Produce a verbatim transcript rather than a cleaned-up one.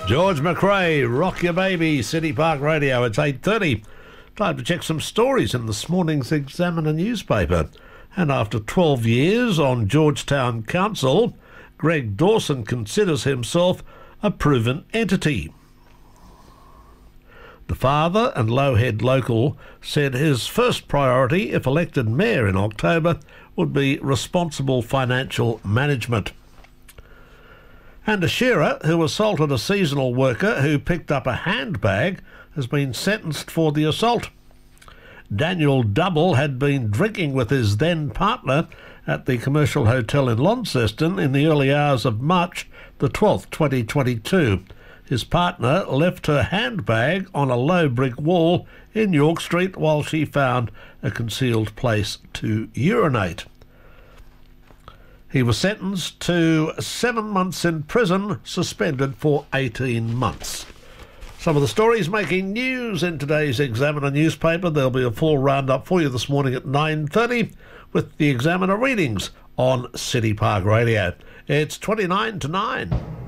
George McRae, Rock Your Baby, City Park Radio. It's eight thirty. Time to check some stories in this morning's Examiner newspaper. And after twelve years on Georgetown Council, Greg Dawson considers himself a proven entity. The father and Lowhead local said his first priority, if elected mayor in October, would be responsible financial management. And a shearer who assaulted a seasonal worker who picked up a handbag has been sentenced for the assault. Daniel Double had been drinking with his then partner at the Commercial Hotel in Launceston in the early hours of March the twelfth, twenty twenty-two. His partner left her handbag on a low brick wall in York Street while she found a concealed place to urinate. He was sentenced to seven months in prison, suspended for eighteen months. Some of the stories making news in today's Examiner newspaper. There'll be a full roundup for you this morning at nine thirty with the Examiner readings on City Park Radio. It's twenty-nine to nine.